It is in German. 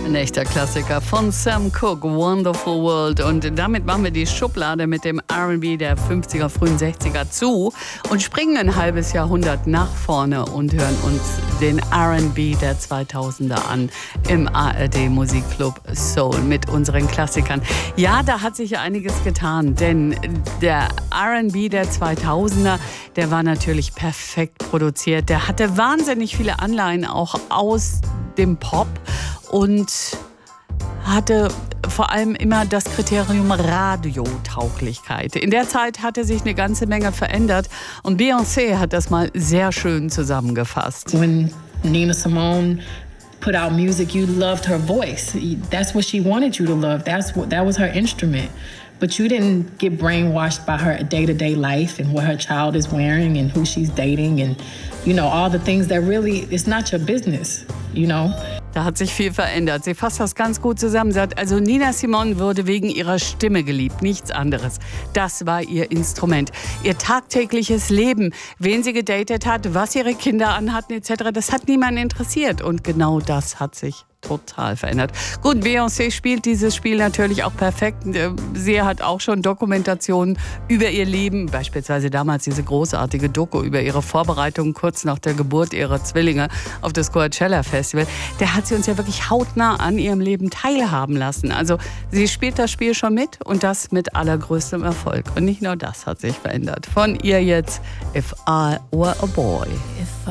Ein echter Klassiker von Sam Cooke, Wonderful World. Und damit machen wir die Schublade mit dem R&B der 50er, frühen 60er zu und springen ein halbes Jahrhundert nach vorne und hören uns den R&B der 2000er an im ARD Musikclub Soul mit unseren Klassikern. Ja, da hat sich ja einiges getan, denn der R&B der 2000er, der war natürlich perfekt produziert. Der hatte wahnsinnig viele Anleihen auch aus dem Pop und hatte vor allem immer das Kriterium Radiotauglichkeit. In der Zeit hatte sich eine ganze Menge verändert und Beyoncé hat das mal sehr schön zusammengefasst. When Nina Simone put out music, you loved her voice. That's what she wanted you to love. That was her instrument. But you didn't get brainwashed by her day-to-day life and what her child is wearing and who she's dating and, all the things that really, it's not your business, Da hat sich viel verändert. Sie fasst das ganz gut zusammen. Sie sagt, also Nina Simone wurde wegen ihrer Stimme geliebt, nichts anderes. Das war ihr Instrument. Ihr tagtägliches Leben, wen sie gedatet hat, was ihre Kinder anhatten etc., das hat niemanden interessiert. Und genau das hat sich total verändert. Gut, Beyoncé spielt dieses Spiel natürlich auch perfekt. Sie hat auch schon Dokumentationen über ihr Leben, beispielsweise damals diese großartige Doku über ihre Vorbereitungen kurz nach der Geburt ihrer Zwillinge auf das Coachella Festival. Der hat sie uns ja wirklich hautnah an ihrem Leben teilhaben lassen. Also sie spielt das Spiel schon mit und das mit allergrößtem Erfolg. Und nicht nur das hat sich verändert. Von ihr jetzt If I Were a Boy.